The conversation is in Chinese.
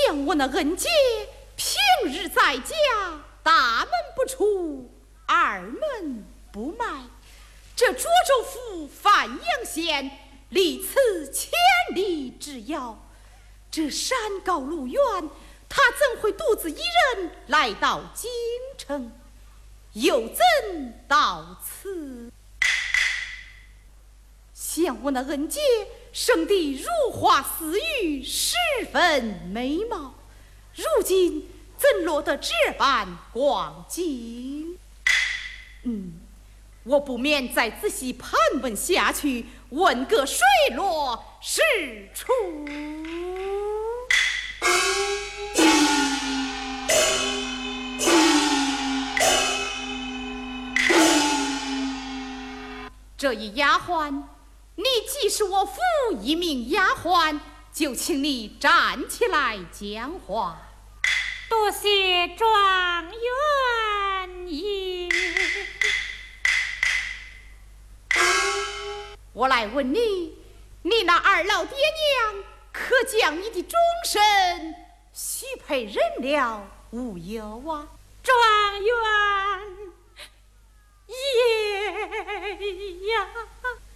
像我那恩姐，平日在家大门不出，二门不迈。这涿州府范阳县离此千里之遥，这山高路远，他怎会独自一人来到京城？又怎到此？像我那恩姐生得如花似玉，十分美貌，如今怎落得这般光景？我不免再仔细盘问下去，问个水落石出。这一丫鬟，你既是我府一名丫鬟，就请你站起来讲话。 多谢状元爷。 我来问你，你那二老爹娘可将你的终身许配人了无有啊？ 状元爷呀！